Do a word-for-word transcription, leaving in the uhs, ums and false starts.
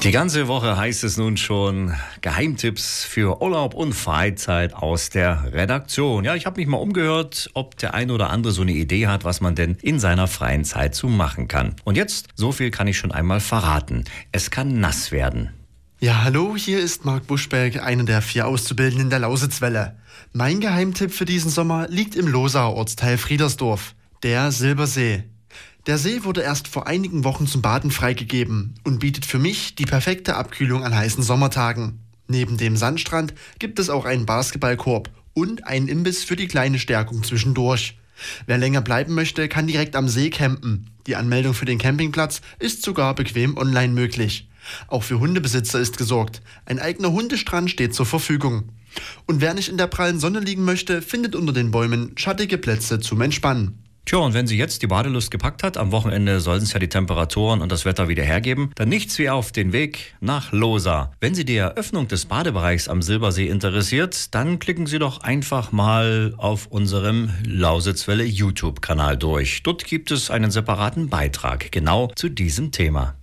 Die ganze Woche heißt es nun schon Geheimtipps für Urlaub und Freizeit aus der Redaktion. Ja, ich habe mich mal umgehört, ob der ein oder andere so eine Idee hat, was man denn in seiner freien Zeit so machen kann. Und jetzt, so viel kann ich schon einmal verraten. Es kann nass werden. Ja, hallo, hier ist Marc Buschberg, einer der vier Auszubildenden der Lausitzwelle. Mein Geheimtipp für diesen Sommer liegt im Losauer Ortsteil Friedersdorf, der Silbersee. Der See wurde erst vor einigen Wochen zum Baden freigegeben und bietet für mich die perfekte Abkühlung an heißen Sommertagen. Neben dem Sandstrand gibt es auch einen Basketballkorb und einen Imbiss für die kleine Stärkung zwischendurch. Wer länger bleiben möchte, kann direkt am See campen. Die Anmeldung für den Campingplatz ist sogar bequem online möglich. Auch für Hundebesitzer ist gesorgt. Ein eigener Hundestrand steht zur Verfügung. Und wer nicht in der prallen Sonne liegen möchte, findet unter den Bäumen schattige Plätze zum Entspannen. Tja, und wenn sie jetzt die Badelust gepackt hat, am Wochenende sollen es ja die Temperaturen und das Wetter wieder hergeben, dann nichts wie auf den Weg nach Losa. Wenn Sie die Eröffnung des Badebereichs am Silbersee interessiert, dann klicken Sie doch einfach mal auf unserem Lausitzwelle YouTube-Kanal durch. Dort gibt es einen separaten Beitrag genau zu diesem Thema.